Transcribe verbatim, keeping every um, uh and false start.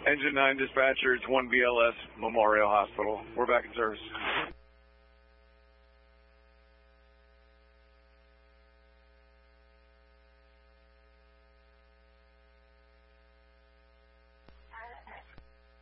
Engine nine dispatcher, it's one B L S Memorial Hospital. We're back in service.